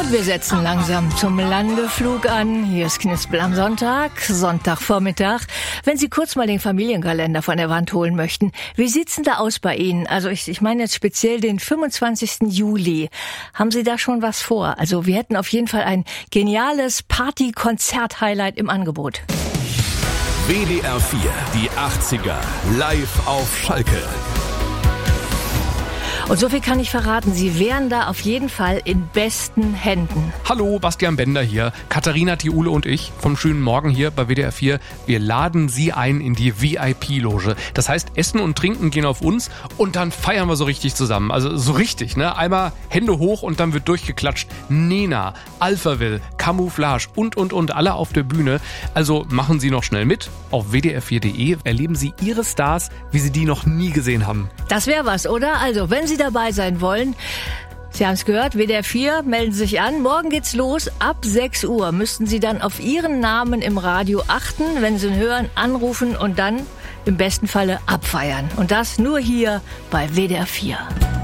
Wir setzen langsam zum Landeflug an. Hier ist Knispel am Sonntagvormittag. Wenn Sie kurz mal den Familienkalender von der Wand holen möchten, wie sieht's denn da aus bei Ihnen? Also ich meine jetzt speziell den 25. Juli. Haben Sie da schon was vor? Also wir hätten auf jeden Fall ein geniales Party-Konzert-Highlight im Angebot. WDR 4, die 80er, live auf Schalke. Und so viel kann ich verraten, Sie wären da auf jeden Fall in besten Händen. Hallo, Bastian Bender hier. Katharina, Thiule und ich vom schönen Morgen hier bei WDR 4. Wir laden Sie ein in die VIP-Loge. Das heißt, Essen und Trinken gehen auf uns und dann feiern wir so richtig zusammen. Also so richtig, ne? Einmal Hände hoch und dann wird durchgeklatscht. Nena, Alphaville, Camouflage und alle auf der Bühne. Also machen Sie noch schnell mit. Auf wdr4.de erleben Sie Ihre Stars, wie Sie die noch nie gesehen haben. Das wäre was, oder? Also, wenn Sie dabei sein wollen, Sie haben es gehört, WDR 4, melden Sie sich an. Morgen geht's los. Ab 6 Uhr müssten Sie dann auf Ihren Namen im Radio achten. Wenn Sie ihn hören, anrufen und dann im besten Falle abfeiern. Und das nur hier bei WDR 4.